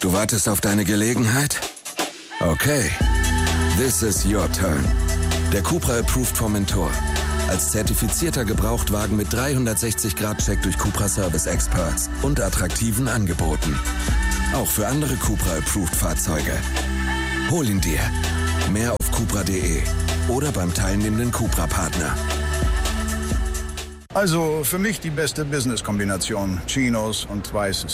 Du wartest auf deine Gelegenheit? Okay. This is your turn. Der Cupra Approved Formentor. Als zertifizierter Gebrauchtwagen mit 360-Grad-Check durch Cupra Service Experts und attraktiven Angeboten. Auch für andere Cupra Approved Fahrzeuge. Hol ihn dir. Mehr auf cupra.de oder beim teilnehmenden Cupra-Partner. Also für mich die beste Business-Kombination. Chinos und Weißes.